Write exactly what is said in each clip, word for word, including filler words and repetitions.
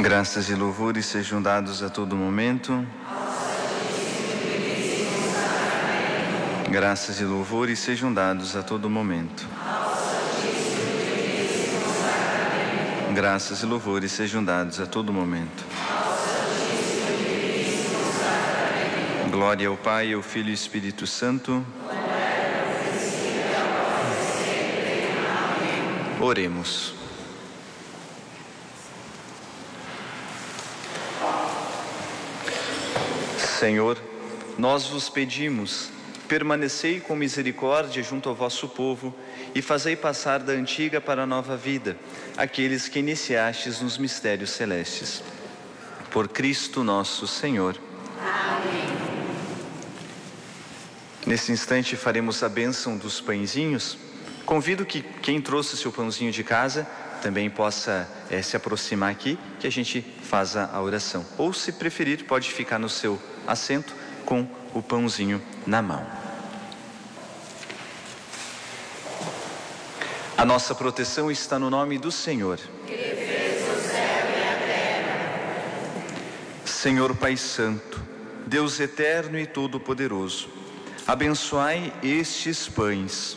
Graças e louvores sejam dados a todo momento. Graças e louvores sejam dados a todo momento. Graças e louvores sejam dados a todo momento. Glória ao Pai, ao Filho e ao Espírito Santo. Oremos. Senhor, nós vos pedimos, permanecei com misericórdia junto ao vosso povo e fazei passar da antiga para a nova vida aqueles que iniciastes nos mistérios celestes. Por Cristo nosso Senhor. Amém. Nesse instante faremos a bênção dos pãezinhos. Convido que quem trouxe seu pãozinho de casa também possa é, se aproximar aqui, que a gente faça a oração. Ou, se preferir, pode ficar no seu assento com o pãozinho na mão. A nossa proteção está no nome do Senhor, que fez o céu e a terra. Senhor Pai Santo, Deus eterno e todo-poderoso, abençoai estes pães.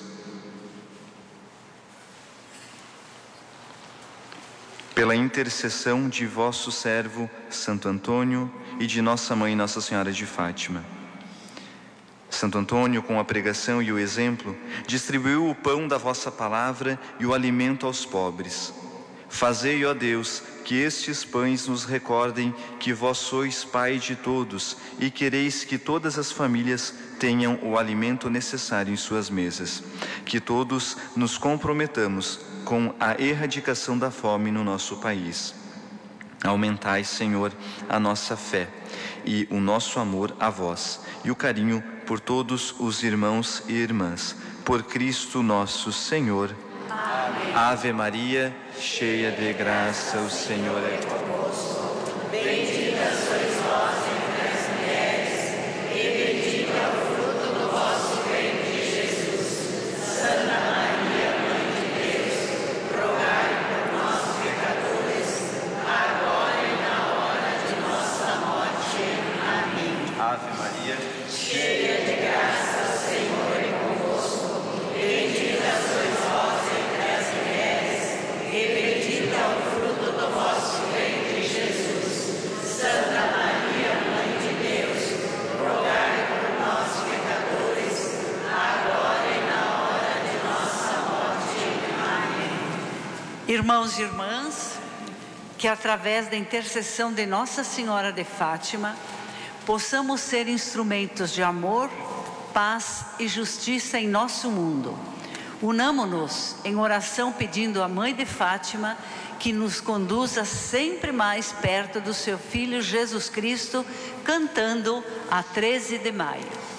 Pela intercessão de vosso servo Santo Antônio e de nossa mãe Nossa Senhora de Fátima. Santo Antônio, com a pregação e o exemplo, distribuiu o pão da vossa palavra e o alimento aos pobres. Fazei, ó Deus, que estes pães nos recordem que vós sois Pai de todos e quereis que todas as famílias tenham o alimento necessário em suas mesas. Que todos nos comprometamos com a erradicação da fome no nosso país. Aumentai, Senhor, a nossa fé e o nosso amor a vós e o carinho por todos os irmãos e irmãs. Por Cristo nosso Senhor. Amém. Ave Maria, cheia de graça, o Senhor é convosco. Bendita sois vós entre as mulheres, e bendito é o fruto do vosso ventre, Jesus. Santa Maria, Mãe de Deus, rogai por nós, pecadores, agora e na hora de nossa morte. Amém. Ave Maria, cheia de graça, o Senhor é convosco. Bendita sois vós entre as mulheres, e bendito é o fruto do vosso ventre, Jesus. Santa Maria, Mãe de Deus, rogai por nós, pecadores, agora e na hora de nossa morte. Amém. Irmãos e irmãs, que através da intercessão de Nossa Senhora de Fátima, possamos ser instrumentos de amor, paz e justiça em nosso mundo. Unamo-nos em oração pedindo à Mãe de Fátima que nos conduza sempre mais perto do seu Filho Jesus Cristo, cantando a treze de maio.